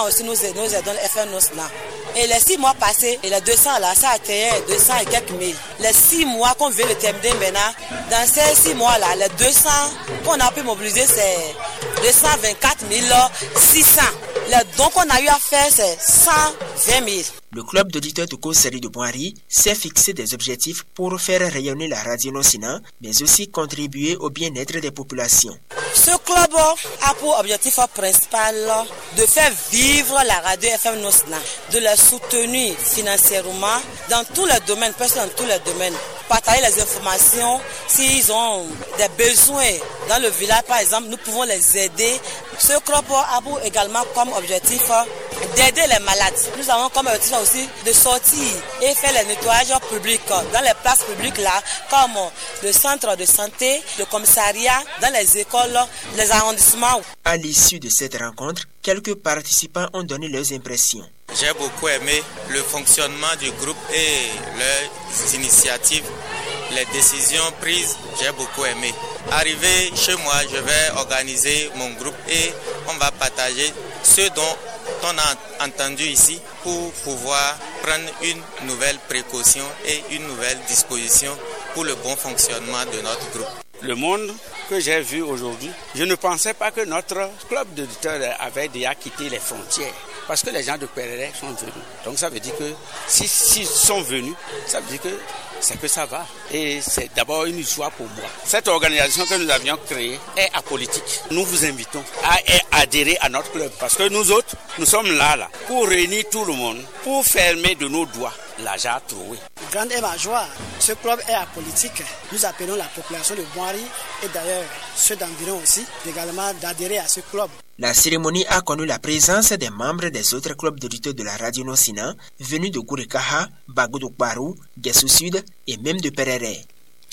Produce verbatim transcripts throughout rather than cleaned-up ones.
gens aussi nous aident, nous aidons le F M Nosna. Et les six mois passés, et les deux cents là, ça a atteint deux cents et quelques mille. Les six mois qu'on vient de terminer maintenant, dans ces six mois là, les deux cents qu'on a pu mobiliser, c'est deux cent vingt-quatre mille six cents. Les dons qu'on a eu à faire, c'est cent vingt mille. Le club d'auditeurs de Causerie de Boiry s'est fixé des objectifs pour faire rayonner la radio Nosina, mais aussi contribuer au bien-être des populations. Ce club a pour objectif principal de faire vivre la radio F M Nosina, de la soutenir financièrement dans tous les domaines, presque dans tous les domaines. Partager les informations, s'ils ont des besoins dans le village par exemple, nous pouvons les aider. Ce club a pour également comme objectif d'aider les malades. Nous avons comme objectif aussi de sortir et faire les nettoyages publics dans les places publiques là, comme le centre de santé, le commissariat, dans les écoles, les arrondissements. À l'issue de cette rencontre, quelques participants ont donné leurs impressions. J'ai beaucoup aimé le fonctionnement du groupe et leurs initiatives, les décisions prises, j'ai beaucoup aimé. Arrivé chez moi, je vais organiser mon groupe et on va partager ce dont on a entendu ici pour pouvoir prendre une nouvelle précaution et une nouvelle disposition pour le bon fonctionnement de notre groupe. Le monde que j'ai vu aujourd'hui, je ne pensais pas que notre club d'auditeurs avait déjà quitté les frontières. Parce que les gens de Perret sont venus. Donc ça veut dire que s'ils si, si sont venus, ça veut dire que c'est que ça va. Et c'est d'abord une joie pour moi. Cette organisation que nous avions créée est apolitique. Nous vous invitons à adhérer à notre club. Parce que nous autres, nous sommes là, là, pour réunir tout le monde, pour fermer de nos doigts l'argent trouvé. Grande est ma joie. Ce club est apolitique. Nous appelons la population de Boiry et d'ailleurs ceux d'environ aussi, également d'adhérer à ce club. La cérémonie a connu la présence des membres des autres clubs d'auditeurs de la radio Nosina, venus de Gourikaha, Bagoudokbarou, Guessou Sud et même de Perere.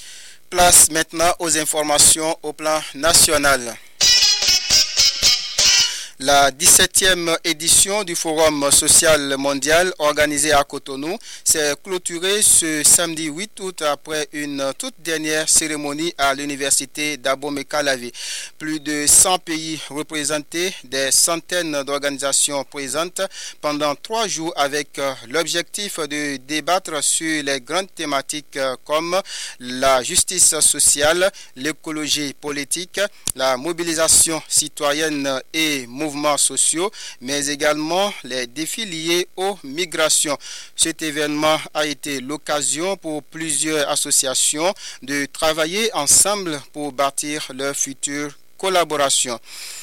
Place maintenant aux informations au plan national. La dix-septième édition du Forum social mondial organisé à Cotonou s'est clôturée ce samedi huit août après une toute dernière cérémonie à l'université d'Abomey-Calavi. Plus de cent pays représentés, des centaines d'organisations présentes pendant trois jours avec l'objectif de débattre sur les grandes thématiques comme la justice sociale, l'écologie politique, la mobilisation citoyenne et mouvement sociaux, mais également les défis liés aux migrations. Cet événement a été l'occasion pour plusieurs associations de travailler ensemble pour bâtir leur future collaboration.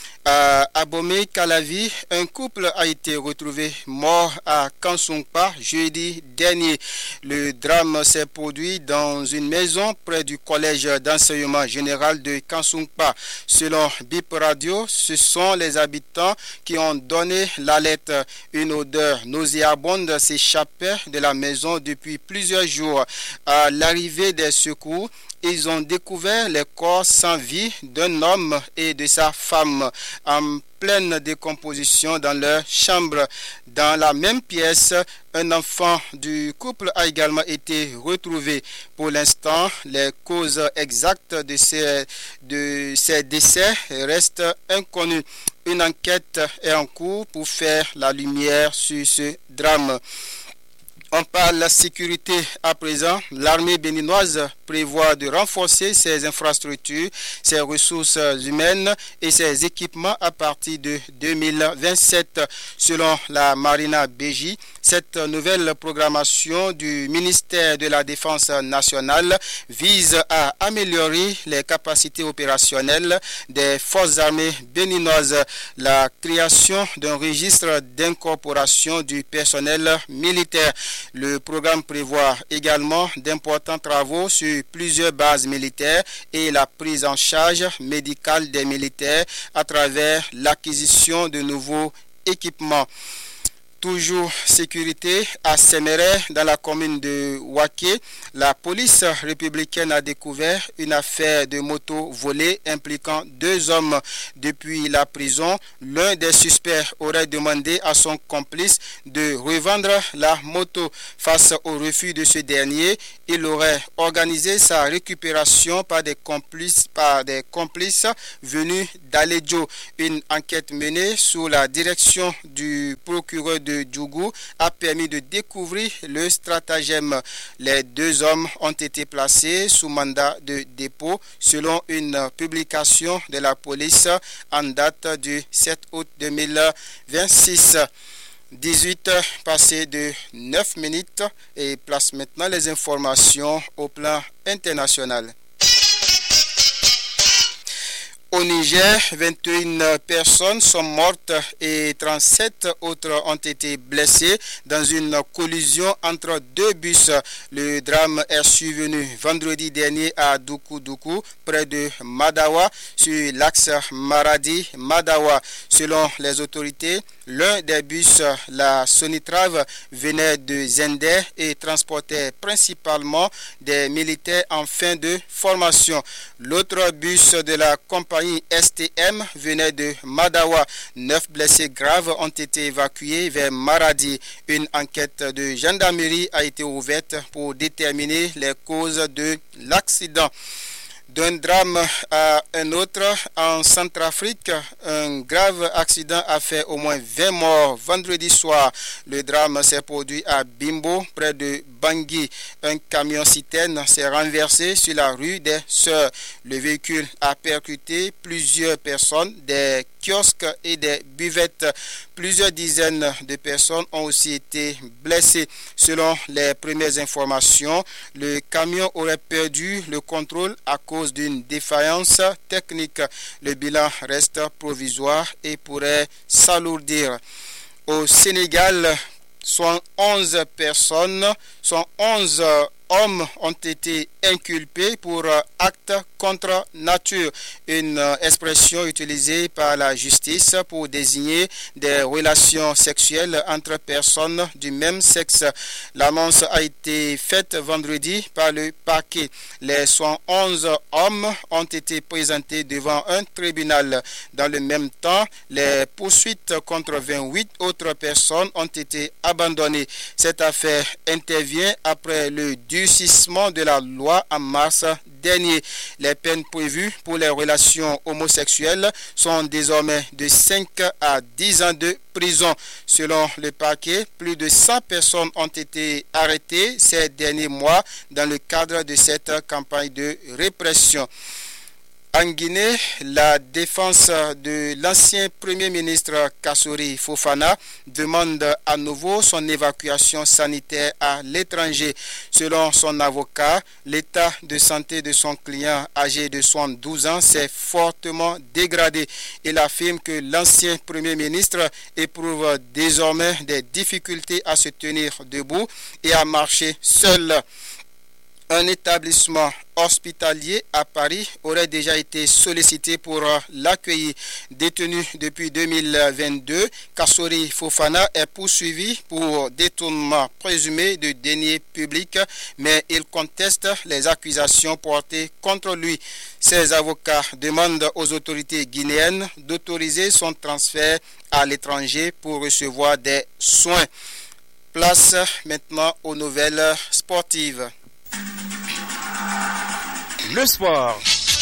À Abomey-Calavi, un couple a été retrouvé mort à Kansungpa jeudi dernier. Le drame s'est produit dans une maison près du collège d'enseignement général de Kansungpa. Selon B I P Radio, ce sont les habitants qui ont donné l'alerte. Une odeur nauséabonde s'échappait de la maison depuis plusieurs jours. À l'arrivée des secours, ils ont découvert les corps sans vie d'un homme et de sa femme en pleine décomposition dans leur chambre. Dans la même pièce, un enfant du couple a également été retrouvé. Pour l'instant, les causes exactes de ces, de ces décès restent inconnues. Une enquête est en cours pour faire la lumière sur ce drame. On parle de sécurité à présent. L'armée béninoise prévoit de renforcer ses infrastructures, ses ressources humaines et ses équipements à partir de deux mille vingt-sept. Selon la Marina B J, cette nouvelle programmation du ministère de la Défense nationale vise à améliorer les capacités opérationnelles des forces armées béninoises. La création d'un registre d'incorporation du personnel militaire. Le programme prévoit également d'importants travaux sur plusieurs bases militaires et la prise en charge médicale des militaires à travers l'acquisition de nouveaux équipements. Toujours sécurité à Séméret, dans la commune de Waké. La police républicaine a découvert une affaire de moto volée impliquant deux hommes depuis la prison. L'un des suspects aurait demandé à son complice de revendre la moto. Face au refus de ce dernier, il aurait organisé sa récupération par des complices, par des complices venus d'Aledjo. Une enquête menée sous la direction du procureur de Djougou a permis de découvrir le stratagème. Les deux hommes ont été placés sous mandat de dépôt selon une publication de la police en date du sept août deux mille vingt-six. dix-huit passées de neuf minutes et place maintenant les informations au plan international. Au Niger, vingt et une personnes sont mortes et trente-sept autres ont été blessées dans une collision entre deux bus. Le drame est survenu vendredi dernier à Doukou-Doukou, près de Madawa, sur l'axe Maradi-Madawa. Selon les autorités, l'un des bus, la Sonitrave, venait de Zender et transportait principalement des militaires en fin de formation. L'autre bus de la compagnie S T M venait de Madawa. Neuf blessés graves ont été évacués vers Maradi. Une enquête de gendarmerie a été ouverte pour déterminer les causes de l'accident. D'un drame à un autre, en Centrafrique, un grave accident a fait au moins vingt morts vendredi soir. Le drame s'est produit à Bimbo, près de Bangui. Un camion-citerne s'est renversé sur la rue des Sœurs. Le véhicule a percuté plusieurs personnes, des kiosques et des buvettes. Plusieurs dizaines de personnes ont aussi été blessées. Selon les premières informations, le camion aurait perdu le contrôle à cause d'une défaillance technique. Le bilan reste provisoire et pourrait s'alourdir. Au Sénégal, soit onze personnes, soit onze hommes ont été inculpés pour actes contre nature, une expression utilisée par la justice pour désigner des relations sexuelles entre personnes du même sexe. L'annonce a été faite vendredi par le parquet. Les cent onze hommes ont été présentés devant un tribunal. Dans le même temps, les poursuites contre vingt-huit autres personnes ont été abandonnées. Cette affaire intervient après le durcissement de la loi en mars dernier. Les peines prévues pour les relations homosexuelles sont désormais de cinq à dix ans de prison. Selon le parquet, plus de cent personnes ont été arrêtées ces derniers mois dans le cadre de cette campagne de répression. En Guinée, la défense de l'ancien Premier ministre Kassory Fofana demande à nouveau son évacuation sanitaire à l'étranger. Selon son avocat, l'état de santé de son client âgé de soixante-douze ans s'est fortement dégradé. Il affirme que l'ancien Premier ministre éprouve désormais des difficultés à se tenir debout et à marcher seul. Un établissement hospitalier à Paris aurait déjà été sollicité pour l'accueillir. Détenu depuis deux mille vingt-deux, Kassory Fofana est poursuivi pour détournement présumé de deniers publics, mais il conteste les accusations portées contre lui. Ses avocats demandent aux autorités guinéennes d'autoriser son transfert à l'étranger pour recevoir des soins. Place maintenant aux nouvelles sportives. Le sport.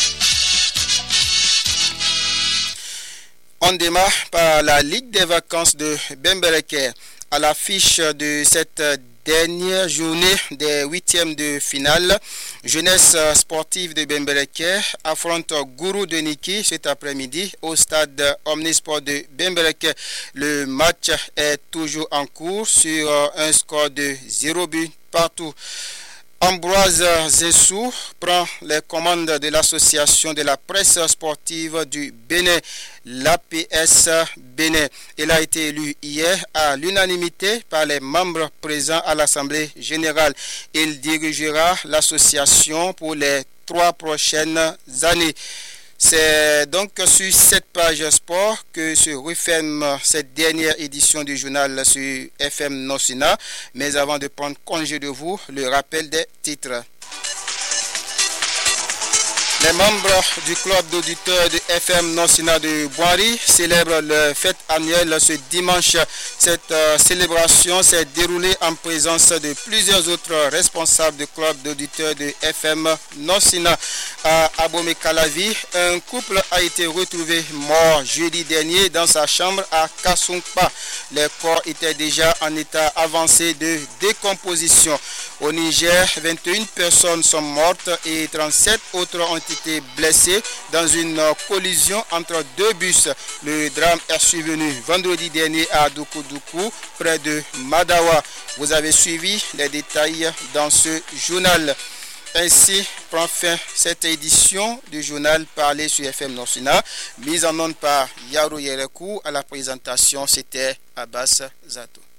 On démarre par la Ligue des vacances de Bembereke. À l'affiche de cette dernière journée des huitièmes de finale, Jeunesse sportive de Bembereke affronte Gourou de Niki cet après-midi au stade Omnisport de Bembereke. Le match est toujours en cours sur un score de zéro but partout. Ambroise Zessou prend les commandes de l'association de la presse sportive du Bénin, l'A P S Bénin. Il a été élu hier à l'unanimité par les membres présents à l'Assemblée générale. Il dirigera l'association pour les trois prochaines années. C'est donc sur cette page sport que se referme cette dernière édition du journal sur F M Nosina. Mais avant de prendre congé de vous, le rappel des titres. Les membres du club d'auditeurs de F M Nosina de Boiry célèbrent leur fête annuelle ce dimanche. Cette euh, célébration s'est déroulée en présence de plusieurs autres responsables du club d'auditeurs de F M Nosina. À Abomey-Calavi, un couple a été retrouvé mort jeudi dernier dans sa chambre à Kasumpa. Les corps étaient déjà en état avancé de décomposition. Au Niger, vingt et une personnes sont mortes et trente-sept autres ont été blessés dans une collision entre deux bus. Le drame est survenu vendredi dernier à Doukoudougou, près de Madawa. Vous avez suivi les détails dans ce journal. Ainsi prend fin cette édition du journal Parler sur F M Nosina, mise en onde par Yaro Yerekou. À la présentation, c'était Abbas Zato.